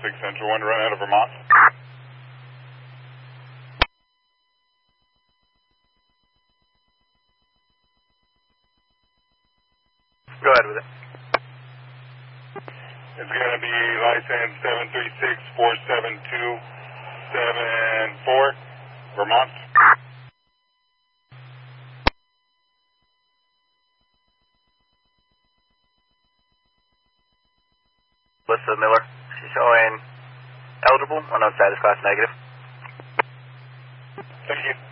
6 Central 1 to run out of Vermont. Go ahead with it. It's going to be license 736-472-74, Vermont. Alyssa Miller. She's showing eligible on status class negative. Thank you.